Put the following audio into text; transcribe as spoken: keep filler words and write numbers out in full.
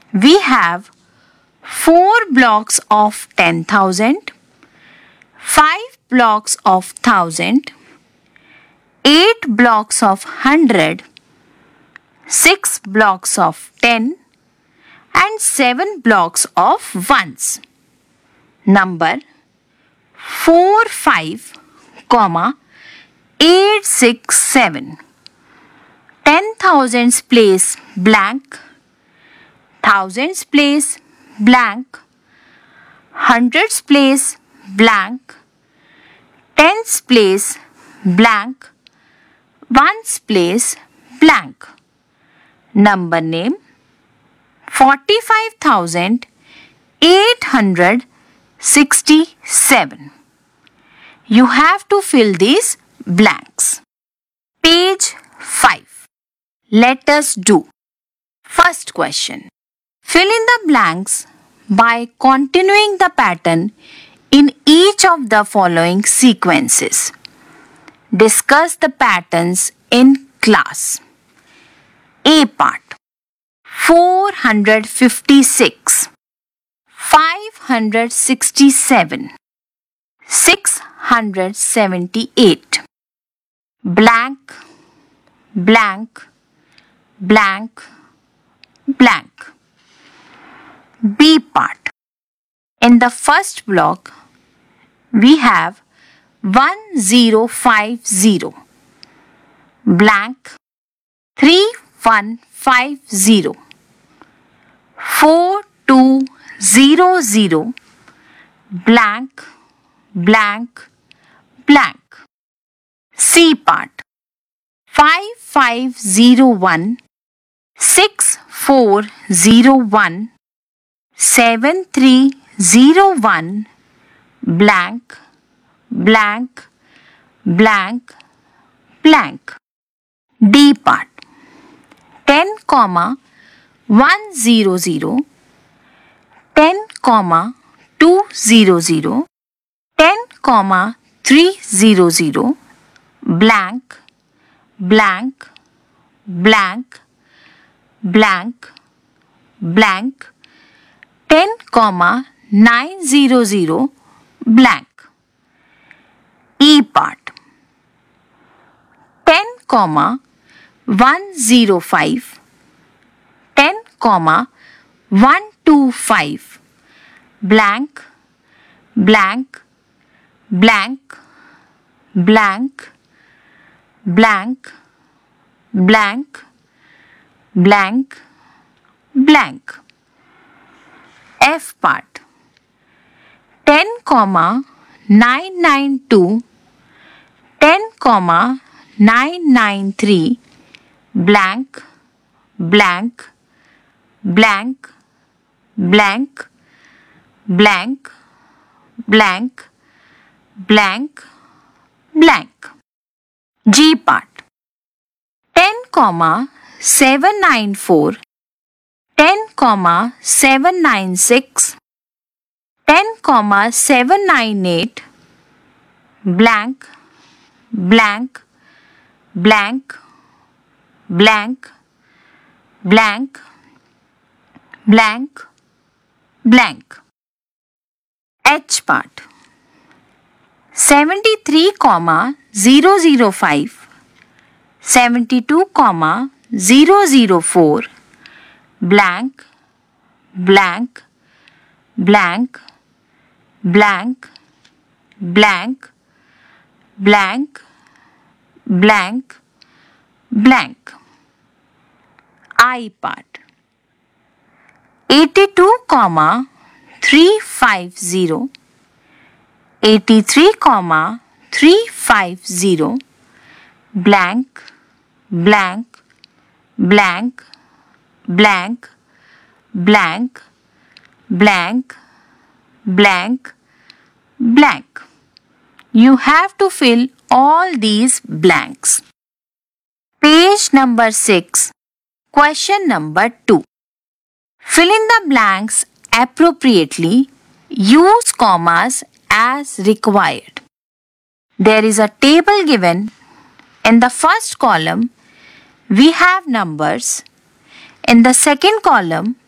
We have four blocks of ten thousand, five blocks of one thousand, eight blocks of one hundred, six blocks of ten and seven blocks of ones. Number four five, eight six seven. ten thousands place blank, thousands place blank, hundreds place blank, tens place blank, ones place blank. Number name forty-five thousand eight hundred sixty-seven. You have to fill these blanks. Page five. Let us do. First question. Fill in the blanks by continuing the pattern in each of the following sequences. Discuss the patterns in class. A part. four hundred fifty-six, five hundred sixty-seven, six hundred seventy-eight. Blank, blank, blank, blank. B part. In the first block, we have one zero five zero, blank, three one five zero, four two zero zero, blank, blank, blank. C part. five five zero one, six four zero one, seven three zero one, blank, blank, blank, blank. D part. ten comma one zero zero, ten comma two zero zero, ten comma three zero zero, blank, blank, blank, blank, blank, ten comma nine zero zero, blank. E part. ten comma one zero five, ten comma one two five, blank, blank, blank, blank, blank, blank, blank, blank. F part. ten comma nine nine two, ten comma nine nine three, blank, blank, blank, blank, blank, blank, blank, blank. G part. ten comma seven nine four, ten comma seven nine six, ten comma seven nine eight, blank, blank, blank, blank, blank, blank, blank. H part. seventy-three comma zero zero five, seventy-two comma zero zero four, blank, blank, blank, blank, blank, blank, blank, blank. I part. eighty-two comma three five zero, eighty-three comma three five zero, blank, blank, blank, blank, blank, blank, blank, blank. You have to fill all these blanks. Page number six. Question number two. Fill in the blanks appropriately. Use commas as required. There is a table given. In the first column, we have numbers. In the second column,